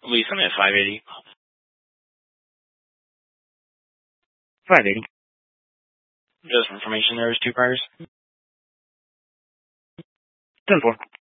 Lease, I'm at 580. 580. Just for information, there was 2 cars. 10-4.